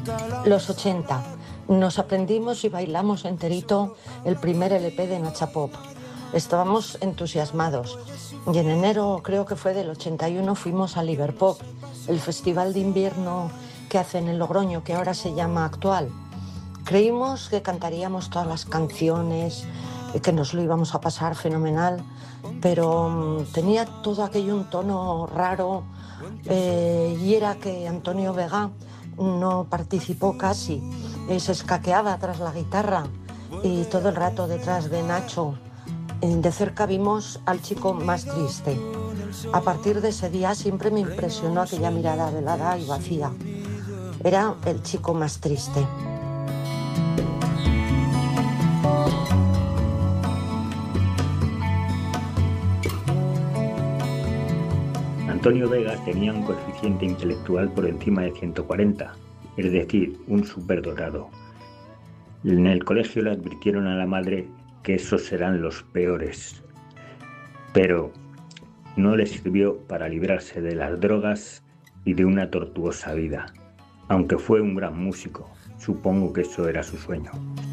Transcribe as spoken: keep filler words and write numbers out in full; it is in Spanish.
Los ochenta. Nos aprendimos y bailamos enterito el primer L P de Nacha Pop. Estábamos entusiasmados y en enero, creo que fue del ochenta y uno, fuimos a Liverpop, el festival de invierno que hacen en Logroño, que ahora se llama Actual. Creímos que cantaríamos todas las canciones, que nos lo íbamos a pasar fenomenal, pero um, tenía todo aquello un tono raro eh, y era que Antonio Vega no participó casi, eh, se escaqueaba tras la guitarra y todo el rato detrás de Nacho. De cerca vimos al chico más triste. A partir de ese día siempre me impresionó aquella mirada velada y vacía. Era el chico más triste. Antonio Vega tenía un coeficiente intelectual por encima de ciento cuarenta, es decir, un superdotado. En el colegio le advirtieron a la madre que esos serán los peores, pero no le sirvió para librarse de las drogas y de una tortuosa vida. Aunque fue un gran músico, supongo que eso era su sueño.